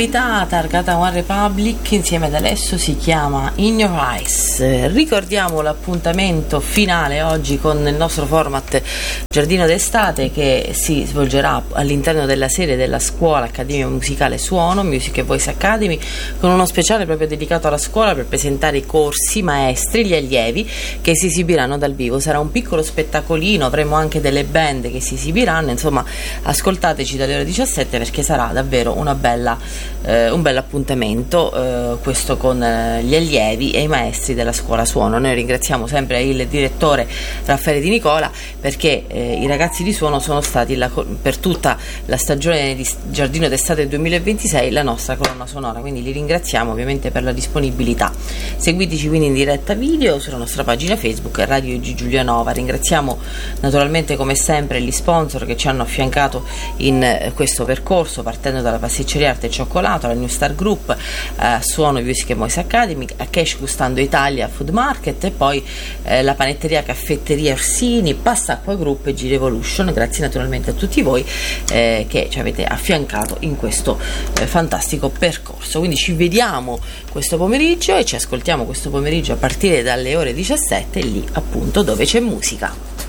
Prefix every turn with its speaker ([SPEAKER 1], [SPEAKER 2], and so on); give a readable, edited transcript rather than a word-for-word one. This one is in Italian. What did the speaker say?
[SPEAKER 1] novità targata One Republic insieme ad Alesso, si chiama In Your Eyes. Ricordiamo l'appuntamento finale oggi con il nostro format Giardino d'estate, che si svolgerà all'interno della serie della scuola Accademia Musicale Suono, Music and Voice Academy, con uno speciale proprio dedicato alla scuola per presentare i corsi, i maestri, gli allievi che si esibiranno dal vivo. Sarà un piccolo spettacolino, avremo anche delle band che si esibiranno, insomma ascoltateci dalle ore 17 perché sarà davvero un bel appuntamento, questo con gli allievi e i maestri della scuola suono. Noi ringraziamo sempre il direttore Raffaele Di Nicola perché i ragazzi di suono sono stati per tutta la stagione di Giardino d'estate 2026 la nostra colonna sonora, quindi li ringraziamo ovviamente per la disponibilità. Seguiteci quindi in diretta video sulla nostra pagina Facebook Radio G Giulianova. Ringraziamo naturalmente come sempre gli sponsor che ci hanno affiancato in questo percorso, partendo dalla pasticceria Arte e Cioccolato, la New Star Group, Suono Music and Voice Academy, a Cash Gustando Italia Food Market e poi la panetteria Caffetteria Orsini, Pasta Acqua Group e G-Revolution. Grazie naturalmente a tutti voi che ci avete affiancato in questo fantastico percorso. Quindi ci vediamo questo pomeriggio e ci ascoltiamo questo pomeriggio a partire dalle ore 17 lì appunto dove c'è musica.